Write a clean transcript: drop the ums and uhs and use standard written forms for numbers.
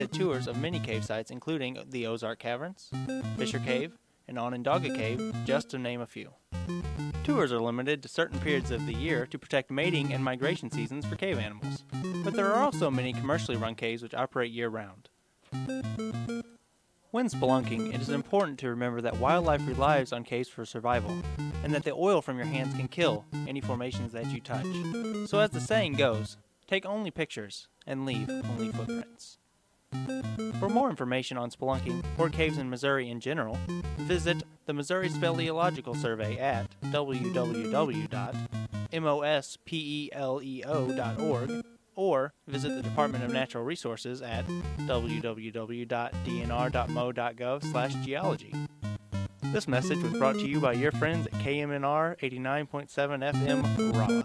tours of many cave sites, including the Ozark Caverns, Fisher Cave, and Onondaga Cave, just to name a few. Tours are limited to certain periods of the year to protect mating and migration seasons for cave animals, but there are also many commercially run caves which operate year-round. When spelunking, it is important to remember that wildlife relies on caves for survival, and that the oil from your hands can kill any formations that you touch. So as the saying goes, take only pictures and leave only footprints. For more information on spelunking or caves in Missouri in general, visit the Missouri Speleological Survey at www.mospeleo.org or visit the Department of Natural Resources at www.dnr.mo.gov/geology. This message was brought to you by your friends at KMNR 89.7 FM Rolla.